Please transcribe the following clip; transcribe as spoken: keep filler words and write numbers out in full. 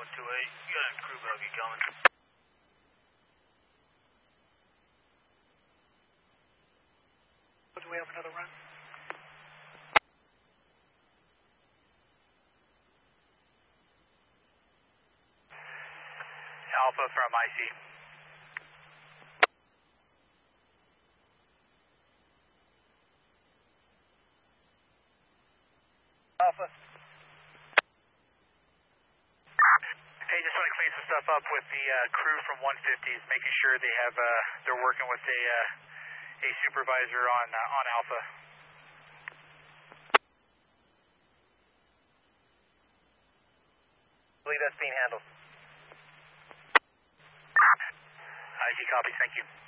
one two eight. You got a crew buggy coming. Do we have another run? Alpha from I C. Alpha. Hey, just want to clean some stuff up with the uh, crew from one fifties, making sure they have uh, they're working with a uh, a supervisor on uh, on Alpha. I believe that's being handled. I C copy. Thank you.